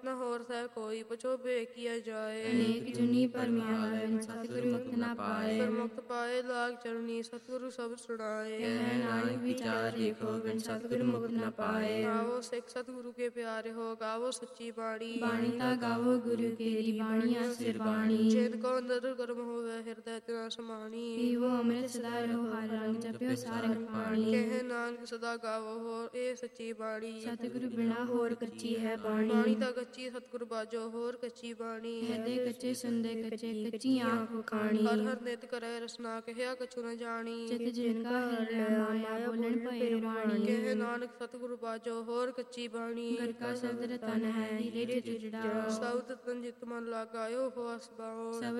न होर सह कोई पछोबे किया जाए। अनेक जुनी भरमिया बिन सतगुरु मुक्त न पाए। फिर मुक्त पाए लाग चरणी सतगुरु सब सुनाए। कह नानक विचार देखो बिन सतगुरु मुक्त न पाए। गावो सिख सतगुरु के प्यारे हो गावो सच्ची बाणी। बाणी ता गावो गुरु केरी बाणिया सिर बाणी। जेत को अंदर गर्म होवे हृदय तना समाणी। पीवो अमृत सदा रहो हर रंग जप्यो सारंग पाणी। कह नानक सदा गावो हो ए सच्ची बाणी। सतगुरु बिना होर कच्ची है बाणी। बाणी ता कच्ची सतगुरु बाजो होर कच्ची बाणी। हृदय कच्चे सुनदे कच्चे कच्ची आँख खाणी। हर हर नित करे रसना कहया कछु न जानी। चित जिनका हृदय माया बोलन भय वाणी। कह नानक सतगुरु बाजो होर कच्ची बाणी। घर का शब्द तन है हीरे चित जड़ाओ। शब्द तन जित मन लगायो हो असबाओ।